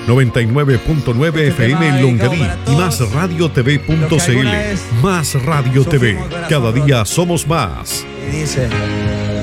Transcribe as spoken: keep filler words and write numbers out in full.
noventa y nueve punto nueve F M en Longaví y más radio t v punto c l. Más Radio T V. Cada día somos más. Y dice...